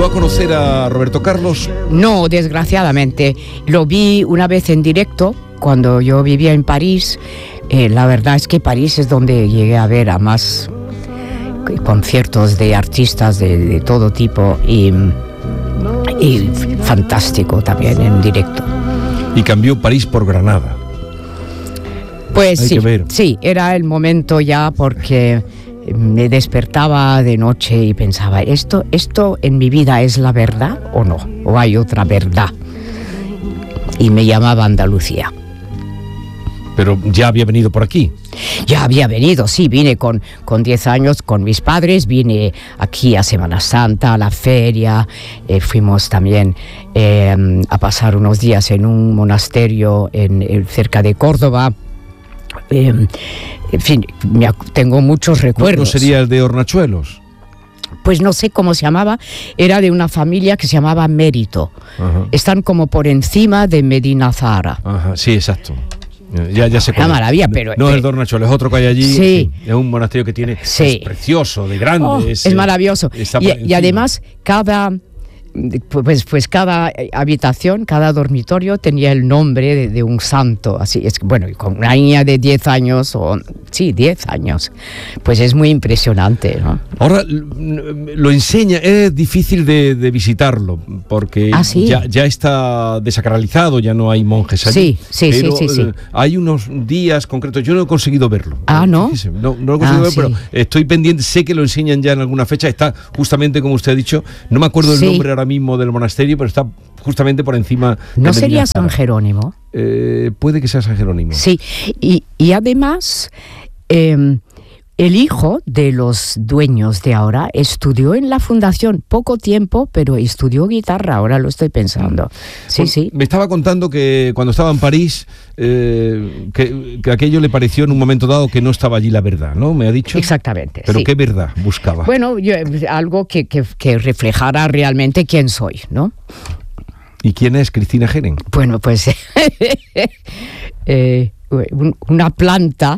¿Llegó a conocer a Roberto Carlos? No, desgraciadamente. Lo vi una vez en directo cuando yo vivía en París. La verdad es que París es donde llegué a ver a más conciertos de artistas de todo tipo y fantástico también en directo. Y cambió París por Granada. Pues sí, era el momento ya, porque me despertaba de noche y pensaba, ¿esto en mi vida es la verdad o no? ¿O hay otra verdad? Y me llamaba Andalucía. Pero ya había venido por aquí. Ya había venido, sí, vine con 10 años con mis padres, vine aquí a Semana Santa, a la feria, fuimos también a pasar unos días en un monasterio cerca de Córdoba. En fin, tengo muchos recuerdos. ¿No sería el de Hornachuelos? Pues no sé cómo se llamaba, era de una familia que se llamaba Mérito. Ajá. Están como por encima de Medina Zahara. Ajá, sí, exacto. Ya sé cuál. Una maravilla, pero... No es el de Hornachuelos, es otro que hay allí. Sí. Es un monasterio que tiene... Sí. Es precioso, de grande. Es maravilloso. Y además, cada habitación, cada dormitorio tenía el nombre de un santo, así es. Bueno, y con una niña de 10 años, 10 años, pues es muy impresionante, ¿no? Ahora lo enseña, es difícil de visitarlo, porque ya está desacralizado, ya no hay monjes allí. Sí. Hay unos días concretos, yo no he conseguido verlo. ¿No? No he conseguido verlo, pero estoy pendiente, sé que lo enseñan ya en alguna fecha, está justamente como usted ha dicho, no me acuerdo el nombre ahora mismo del monasterio, pero está justamente por encima. ¿No sería San Jerónimo? Puede que sea San Jerónimo. Sí, y además el hijo de los dueños de ahora estudió en la fundación poco tiempo, pero estudió guitarra, ahora lo estoy pensando. Sí. Me estaba contando que cuando estaba en París, que aquello le pareció en un momento dado que no estaba allí la verdad, ¿no? Me ha dicho. Exactamente. ¿Pero qué verdad buscaba? Bueno, algo que reflejara realmente quién soy, ¿no? ¿Y quién es Cristina Geren? Bueno, pues una planta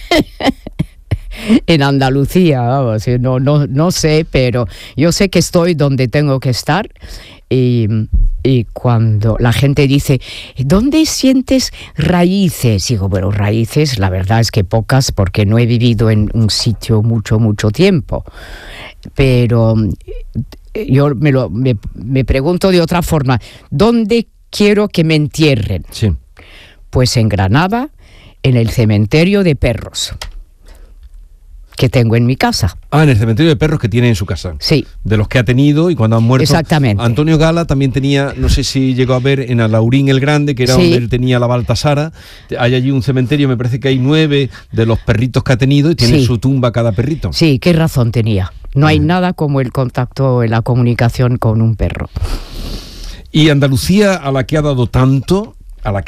en Andalucía, vamos, no sé, pero yo sé que estoy donde tengo que estar. Y cuando la gente dice, ¿dónde sientes raíces? Digo, bueno, raíces, la verdad es que pocas, porque no he vivido en un sitio mucho tiempo. Pero yo me pregunto de otra forma, ¿dónde quiero que me entierren? Sí. Pues en Granada, en el cementerio de perros que tengo en mi casa. En el cementerio de perros que tiene en su casa. Sí. De los que ha tenido y cuando han muerto. Exactamente. Antonio Gala también tenía, no sé si llegó a ver, en Alaurín el Grande, que era donde él tenía la Baltasara. Hay allí un cementerio, me parece que hay 9 de los perritos que ha tenido y tiene su tumba cada perrito. Sí, qué razón tenía. No hay nada como el contacto, la comunicación con un perro. Y Andalucía, a la que ha dado tanto, ¿la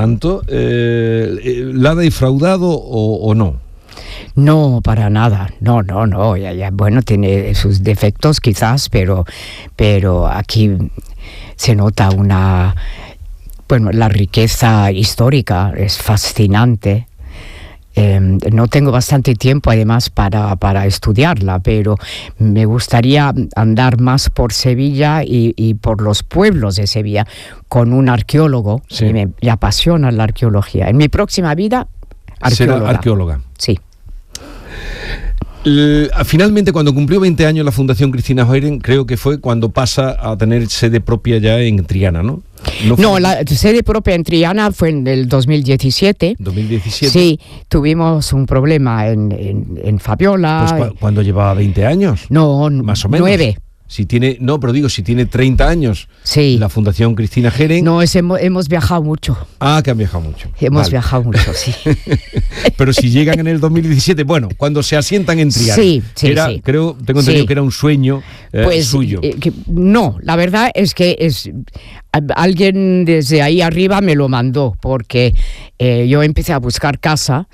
ha defraudado o no? No, para nada. No. Ya, bueno, tiene sus defectos quizás, pero aquí se nota la riqueza histórica es fascinante. No tengo bastante tiempo además para estudiarla, pero me gustaría andar más por Sevilla y por los pueblos de Sevilla con un arqueólogo. Sí. Me apasiona la arqueología. En mi próxima vida, arqueóloga. Será arqueóloga. Sí. Finalmente, cuando cumplió 20 años la Fundación Cristina Geren, creo que fue cuando pasa a tener sede propia ya en Triana, ¿no? No, la sede propia en Triana fue en el 2017. ¿2017? Sí, tuvimos un problema en Fabiola. Pues ¿cuándo llevaba 20 años? No, más o menos. 9. Si tiene 30 años, sí. La Fundación Cristina Geren. No, hemos viajado mucho. Que han viajado mucho. Hemos viajado mucho, sí. Pero si llegan en el 2017, bueno, cuando se asientan en Triana. Sí. Tengo entendido que era un sueño suyo. No, la verdad es que alguien desde ahí arriba me lo mandó, porque yo empecé a buscar casa,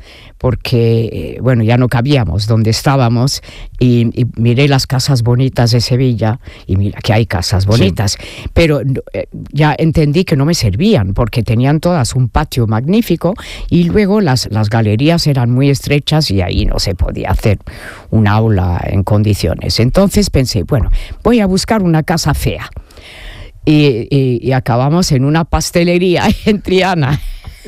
porque, ya no cabíamos donde estábamos, y miré las casas bonitas de Sevilla, mira que hay casas bonitas. Sí. Pero ya entendí que no me servían, porque tenían todas un patio magnífico y luego las galerías eran muy estrechas y ahí no se podía hacer un aula en condiciones. Entonces pensé, bueno, voy a buscar una casa fea. Y acabamos en una pastelería en Triana.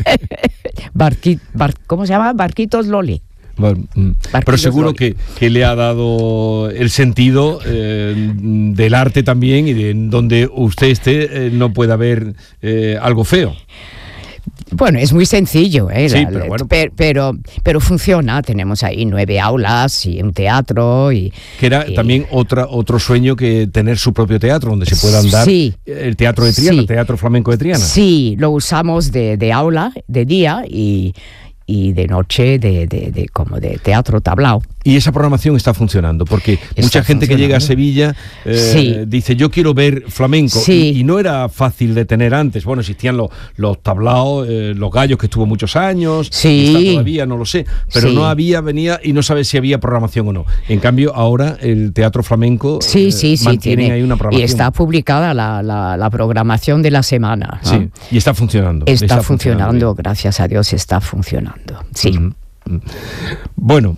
¿Cómo se llama? Barquitos Loli. Pero seguro que le ha dado el sentido del arte también, y de donde usted esté no puede haber algo feo. Bueno, es muy sencillo, sí, pero bueno. Pero funciona. Tenemos ahí 9 aulas y un teatro. Que era también otro sueño, que tener su propio teatro, donde se puedan dar el teatro de Triana, el Teatro Flamenco de Triana. Sí, lo usamos de aula, de día, y de noche como de teatro tablao. Y esa programación está funcionando, porque mucha gente que llega a Sevilla dice, yo quiero ver flamenco, y no era fácil de tener antes. Bueno, existían los tablaos, los gallos, que estuvo muchos años, está todavía, no lo sé, pero no venía y no sabe si había programación o no. En cambio, ahora el Teatro Flamenco mantiene ahí una programación. Y está publicada la programación de la semana, ¿no? Sí, y está funcionando. Está funcionando, gracias a Dios está funcionando. Sí. Bueno,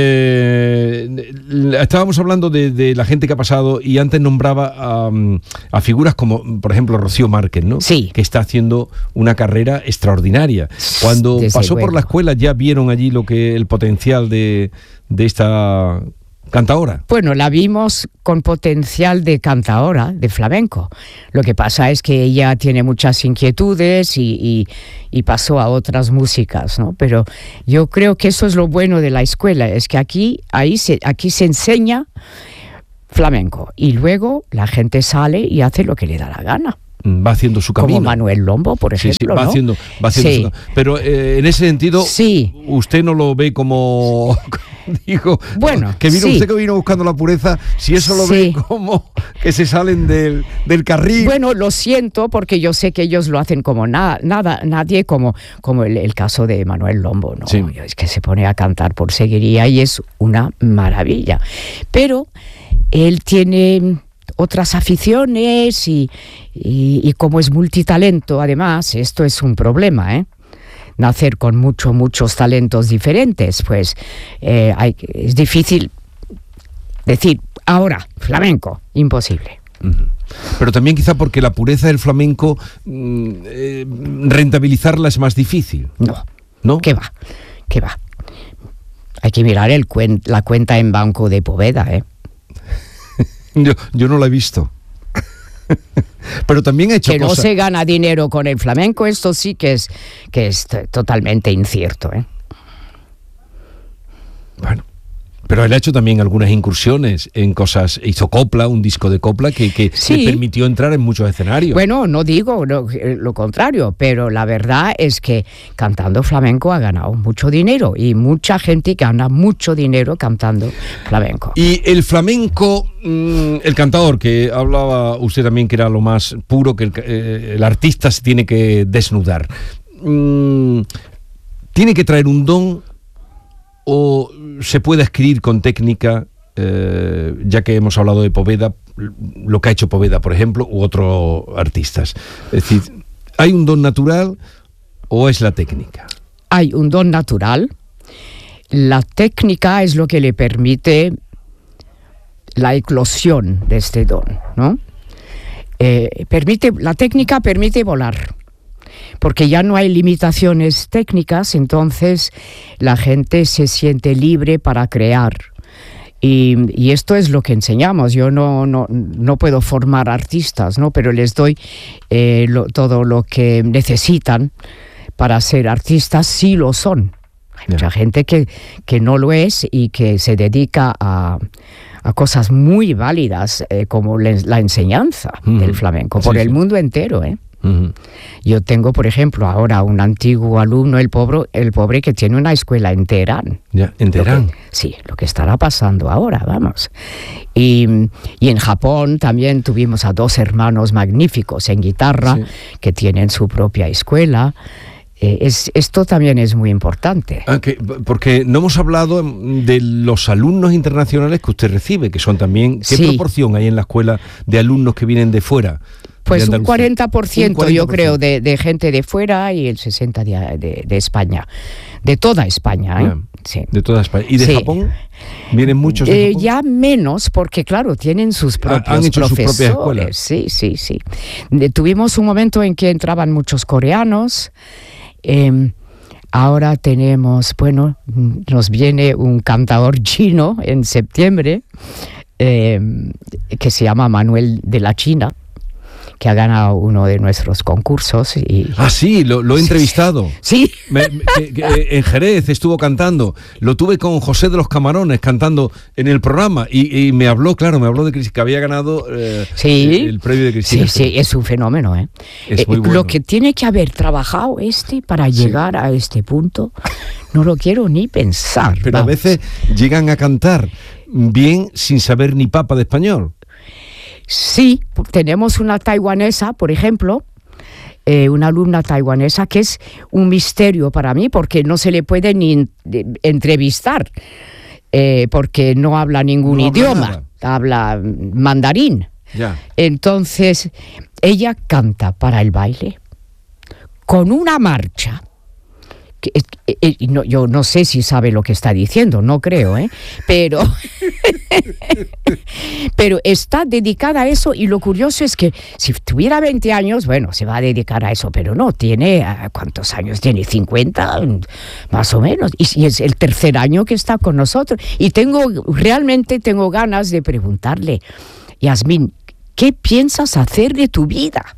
estábamos hablando de la gente que ha pasado, y antes nombraba a figuras como, por ejemplo, Rocío Márquez, ¿no? Sí. Que está haciendo una carrera extraordinaria. Cuando pasó por la escuela, ya vieron allí el potencial de esta cantaora. Bueno, la vimos con potencial de cantaora, de flamenco. Lo que pasa es que ella tiene muchas inquietudes y pasó a otras músicas, ¿no? Pero yo creo que eso es lo bueno de la escuela, es que aquí se enseña flamenco y luego la gente sale y hace lo que le da la gana. Va haciendo su camino. Como Manuel Lombo, por ejemplo. Va haciendo su camino. Pero en ese sentido, usted no lo ve como... Digo, bueno, usted que vino buscando la pureza, si eso lo ve como que se salen del carril. Bueno, lo siento, porque yo sé que ellos lo hacen como nadie, como el caso de Manuel Lombo, ¿no? Sí. Es que se pone a cantar por seguiría y es una maravilla. Pero él tiene otras aficiones y como es multitalento, además, esto es un problema, nacer con muchos talentos diferentes, pues es difícil decir, ahora, flamenco, imposible. Pero también quizá porque la pureza del flamenco, rentabilizarla es más difícil. No, ¿qué va? Hay que mirar la cuenta en banco de Poveda, Yo no la he visto. Pero también ha hecho que no se gana dinero con el flamenco, esto sí que es totalmente incierto, Bueno, pero él ha hecho también algunas incursiones en cosas, hizo copla, un disco de copla que le permitió entrar en muchos escenarios. Bueno, no digo lo contrario, pero la verdad es que cantando flamenco ha ganado mucho dinero, y mucha gente gana mucho dinero cantando flamenco. Y el flamenco, el cantador, que hablaba usted también que era lo más puro, que el artista se tiene que desnudar. ¿Tiene que traer un don o se puede adquirir con técnica, ya que hemos hablado de Poveda, lo que ha hecho Poveda, por ejemplo, u otros artistas? Es decir, ¿hay un don natural o es la técnica? Hay un don natural. La técnica es lo que le permite la eclosión de este don, ¿no? La técnica permite volar, porque ya no hay limitaciones técnicas, entonces la gente se siente libre para crear. Y esto es lo que enseñamos. Yo no puedo formar artistas, ¿no? Pero les doy todo lo que necesitan para ser artistas, si lo son. Hay mucha gente que no lo es y que se dedica a cosas muy válidas, como la enseñanza del flamenco, por el mundo entero, Yo tengo, por ejemplo, ahora un antiguo alumno, el pobre que tiene una escuela en Teherán. ¿En Teherán? Lo que estará pasando ahora, vamos. Y en Japón también tuvimos a 2 hermanos magníficos en guitarra que tienen su propia escuela. Esto también es muy importante. Porque no hemos hablado de los alumnos internacionales que usted recibe, que son también... ¿Qué proporción hay en la escuela de alumnos que vienen de fuera? Pues un 40%, yo creo, de gente de fuera y el 60% de España. De toda España, ¿eh? Sí. De toda España. ¿Y de Japón? ¿Vienen muchos de Japón? Ya menos, porque claro, tienen sus propios han hecho profesores. Sus propias escuelas. Sí. Tuvimos un momento en que entraban muchos coreanos. Ahora tenemos, nos viene un cantador chino en septiembre que se llama Manuel de la China, que ha ganado uno de nuestros concursos. Sí, lo he entrevistado. Sí. En Jerez estuvo cantando. Lo tuve con José de los Camarones cantando en el programa y me habló de que había ganado el premio de Cristina. Sí, es un fenómeno. Es muy bueno. Lo que tiene que haber trabajado para llegar a este punto, no lo quiero ni pensar. Pero a veces llegan a cantar bien sin saber ni papa de español. Sí, tenemos una taiwanesa, por ejemplo, una alumna taiwanesa que es un misterio para mí porque no se le puede ni entrevistar porque no habla ningún idioma, habla mandarín. Ya. Entonces, ella canta para el baile con una marcha. Yo no sé si sabe lo que está diciendo, no creo, pero está dedicada a eso, y lo curioso es que si tuviera 20 años, se va a dedicar a eso, pero no, tiene, ¿cuántos años tiene? 50, más o menos, y es el tercer año que está con nosotros, y realmente tengo ganas de preguntarle, Yasmín, ¿qué piensas hacer de tu vida?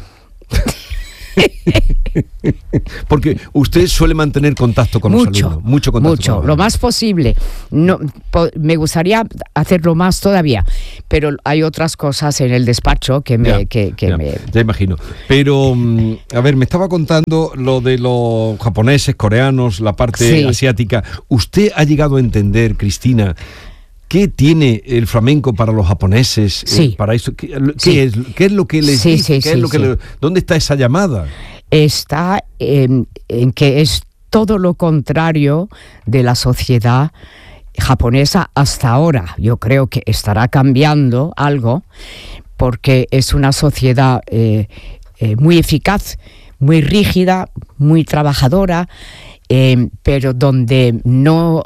Porque usted suele mantener contacto con los alumnos. Mucho contacto. Lo más posible. No, me gustaría hacerlo más todavía, pero hay otras cosas en el despacho que me... Ya imagino. Pero, a ver, me estaba contando lo de los japoneses, coreanos, la parte asiática. ¿Usted ha llegado a entender, Cristina, qué tiene el flamenco para los japoneses? Para eso, ¿qué es lo que les dice? ¿Dónde está esa llamada? Está en que es todo lo contrario de la sociedad japonesa hasta ahora. Yo creo que estará cambiando algo porque es una sociedad muy eficaz, muy rígida, muy trabajadora, pero donde no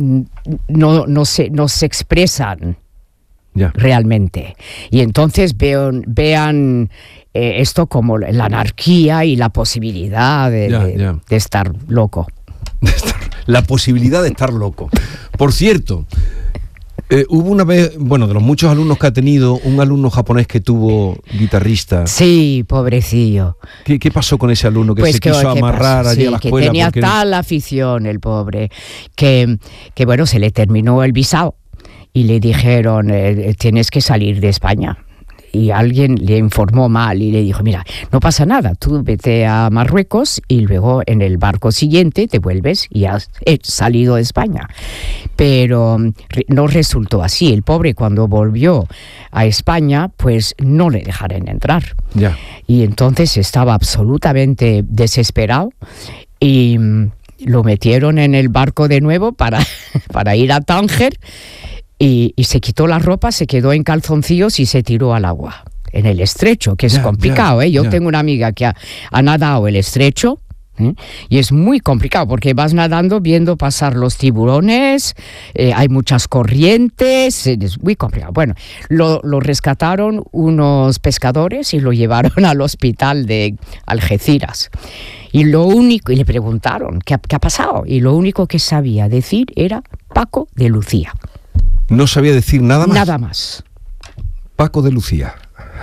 se expresan realmente. Y entonces vean esto como la anarquía y la posibilidad de estar loco. La posibilidad de estar loco. Por cierto, hubo una vez, de los muchos alumnos que ha tenido, un alumno japonés que tuvo guitarrista. Sí, pobrecillo. ¿Qué pasó con ese alumno que se quiso amarrar allí a la escuela? Que tenía tal afición, el pobre, que se le terminó el visado y le dijeron, tienes que salir de España. Y alguien le informó mal y le dijo, mira, no pasa nada, tú vete a Marruecos y luego en el barco siguiente te vuelves y has salido de España. Pero no resultó así. El pobre, cuando volvió a España, pues no le dejaron entrar. Ya. Y entonces estaba absolutamente desesperado y lo metieron en el barco de nuevo para ir a Tánger. Y se quitó la ropa, se quedó en calzoncillos y se tiró al agua, en el estrecho, que es complicado. Yo tengo una amiga que ha nadado el estrecho, y es muy complicado porque vas nadando viendo pasar los tiburones, hay muchas corrientes, es muy complicado. Bueno, lo rescataron unos pescadores y lo llevaron al hospital de Algeciras. Y le preguntaron, ¿qué ha pasado? Y lo único que sabía decir era Paco de Lucía. ¿No sabía decir nada más? Nada más. Paco de Lucía.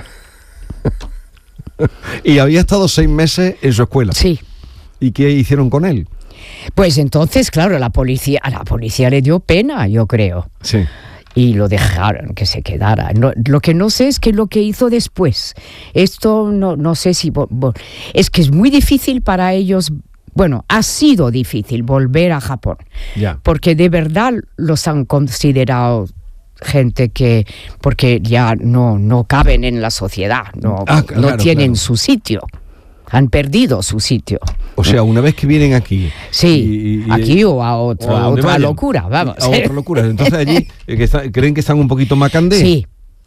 Y había estado 6 meses en su escuela. Sí. ¿Y qué hicieron con él? Pues entonces, claro, a la policía le dio pena, yo creo. Sí. Y lo dejaron que se quedara. Lo que no sé es qué lo que hizo después. Esto no sé si... es que es muy difícil para ellos... ha sido difícil volver a Japón, porque de verdad los han considerado gente porque ya no caben en la sociedad, no tienen su sitio. Han perdido su sitio. O sea, una vez que vienen aquí... Sí, aquí o a otra locura, vamos. A otra locura. Entonces allí creen que están un poquito macandé. Sí.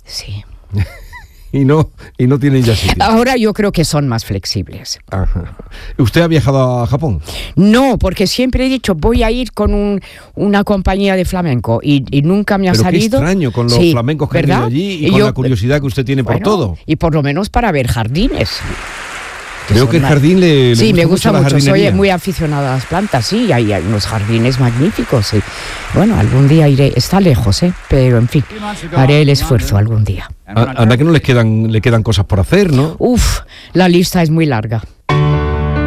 Y no tienen ya sitio. Ahora yo creo que son más flexibles. Ajá. ¿Usted ha viajado a Japón? No, porque siempre he dicho, voy a ir con una compañía de flamenco y nunca me ha salido. Qué extraño con los flamencos que han ido allí y con la curiosidad que usted tiene por todo. Y por lo menos para ver jardines. Creo que el jardín le sí, me gusta mucho. Soy muy aficionada a las plantas, sí, hay unos jardines magníficos. Sí. Bueno, algún día iré, está lejos, pero en fin, haré el esfuerzo algún día. Anda que no le quedan cosas por hacer, ¿no? La lista es muy larga.